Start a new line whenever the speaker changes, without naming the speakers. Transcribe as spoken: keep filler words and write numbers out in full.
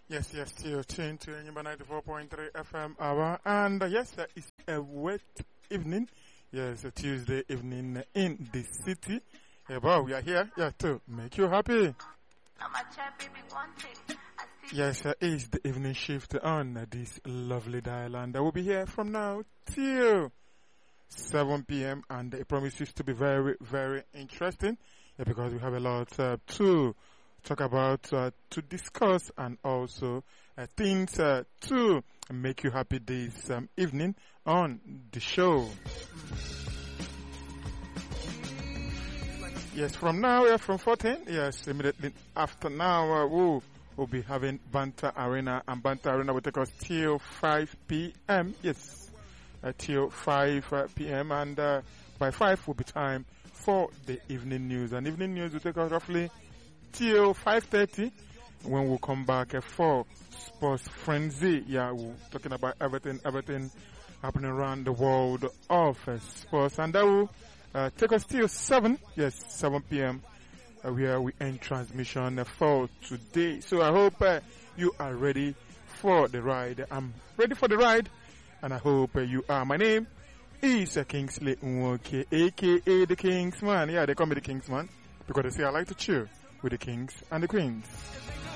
Yes, yes, still tuned to Number ninety-four point three F M hour. And uh, yes, uh, it's a wet evening. Yes, a Tuesday evening in the city. Yeah, but we are here, yeah, to make you happy. Yes, uh, it's the evening shift on uh, this lovely dial, and I will be here from now till seven p.m. and it promises to be very, very interesting. Yeah, because we have a lot uh, to talk about, uh, to discuss, and also uh, things uh, to make you happy this um, evening on the show. Yes, from now, yeah, from fourteen, yes, immediately after now, uh, we'll, we'll be having Banter Arena, and Banter Arena will take us till five p.m. Yes, uh, till five p.m. and uh, by five will be time for the evening news, and evening news will take us roughly till five thirty when we'll come back uh, for Sports Frenzy. Yeah, we're talking about everything, everything happening around the world of uh, sports, and that will uh, take us till seven, yes, seven p.m. Uh, where we end transmission uh, for today. So I hope uh, you are ready for the ride. I'm ready for the ride, and I hope uh, you are. My name is uh, Kingsley Nwoke, aka the Kingsman. Yeah, they call me the Kingsman because they say I like to chill with the kings and the queens.